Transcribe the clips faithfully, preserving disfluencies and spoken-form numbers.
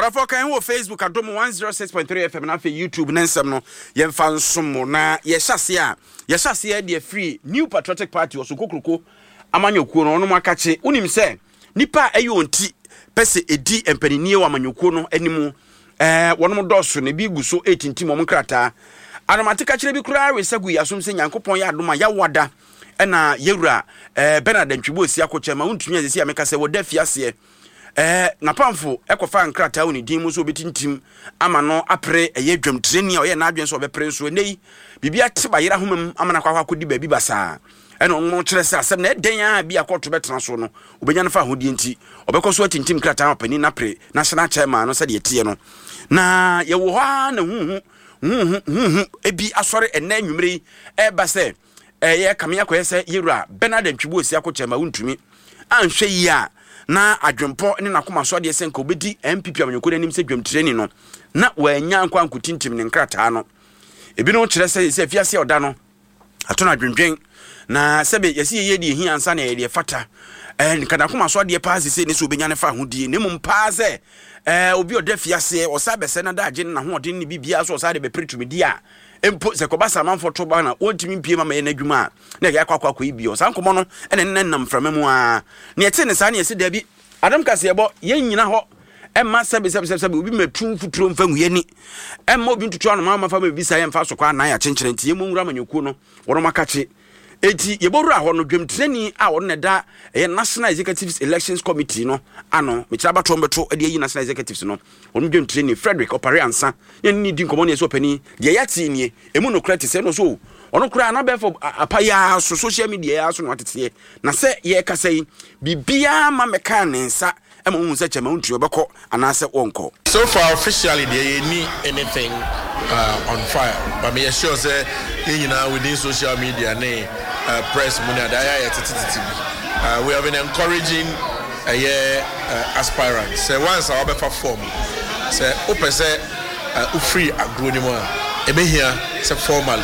Orafo kan wo Facebook adom one oh six point three F M na fe YouTube na nsem no ye mfa nsom na ye hyase a ye hyase a de free New Patriotic Party osokokroko amanyokuo no no makache unim se nipa ayo nti pese edi empanini wa amanyokuo no animu eh wonom doso ne bi guso eighteen tim om krata anomatika kire bi kura resagu yasom se nyankopon ya adoma ya wada na yewura eh Bernard Ntwibo si akochema untumi azesi ameka se woda fiase eh na pamfo ekofa nkrata woni din mu so betintim ama no apre eye dwam treni a oye na adwen so obepre nso nei bibia teba yera homam amana kwa kwa kodi baabi basa eno no kire se asem na den a bia koto betena so no obenya no fa hodie nti obekoso atintim krata apani na pre national chairman no se de tie no na ye wo ha na hu hu hu ebi asore ena nwumre e ba se eh kamia ko yese yewura Bernard Ntwibo si akochema untumi anhwe yi a na adwempo ne nakoma so de senka obedi M P P amanyoko nanim se dwam training no na wanya nkwa nkutintim ne nkrata no ebi no kire se se fiase oda no ato na adwendwen na sebe yesi ye de hi ansa na ye de fata eh nkana koma so de paase se ne so obenya ne fa hodie ne mum paase eh obi oda fiase osabese na da agye na ho ode ne bibia so osade be pretumidi a empo se ko basa manfo to ba na ontimi mpie mama ye na adwuma na ye akwa akwa ibio sankomo no ene nnam framamu a ne yete ne sa ne yesi da bi adam kase yebo ye nyina ho emma sebe sebe sebe obi metu futuro mfa nguyani emma obi ntutu anu mama fa bi sa ye mfa so kwa na ya chenchene nti ye monwura manyokuo no wono makache eti yebowura ho no dwemtreni a wono ne da ye National Executive Elections Committee no ano me kiraba to mbeto e de yi National Executives no wono dwemtreni Frederick Opare Ansa ye ni di nkomo ne so pani de yati nie emu no krati se no so ono kura na be for apaya so social media ya so no atete na se ye kasai bibia ma meka ne nsa ema hu se chema untu obekọ anase wonko. So far officially there any anything uh, on fire but me sure say you know within social media ne uh, press money da ya tititi uh, we have been encouraging a uh, year uh, aspirants say once our be form say open say uh, free agronimo e be here say formally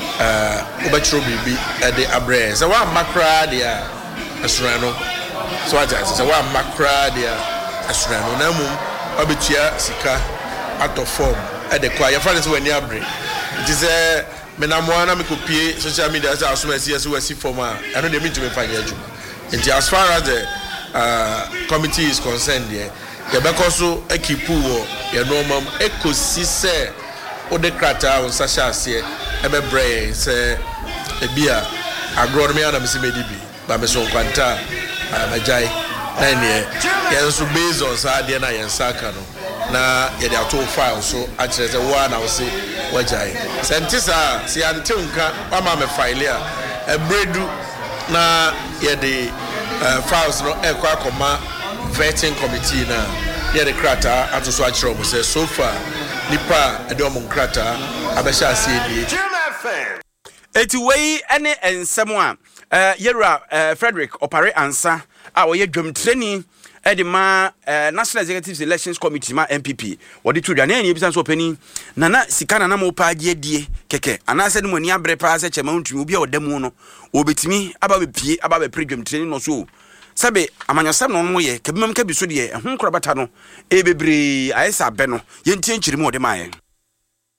uh obetro bibi e de abre say one makra dia asrano so I say one makra dia asrano na mum obetua sika out of form e de kwa ya friends we ni abre it is a me na mo na me copy social media say asoma si yes we see form a I know they mean to me fanya adwuma and as far as the uh committee is concerned there you be so equipu wo ye normal ekosi se o de krata on sasha ase e be bre se e bia agronomy ana me se medibi ba me so kwanta amajai na ne ye so based on sa de na ye saka no na ye de auto file so a kire se wa na wo se wajai sentisa si ante nka ama me file a e bredu na ye de files no e kwa koma vetting committee na ye de krata ato so a kire mo se so far nipa edomo nkrata abesha asiedi eti wei ene ensemo a eh yewura Frederick Opare Ansa a oye dwamtreni edima National Executive Elections Committee ma M P P wodi tudwa na eni bisa so pani na na sikana na mo pa age die keke anase ne mo ni abre pa se chema ntumi obi a odamu no obetimi aba be pie aba be predwamtreni no so sabe amanyosam no mo ye kabimam ka biso de ho nkorabata no e bebre ayesa be no ye ntie nkyiri mu ode maaye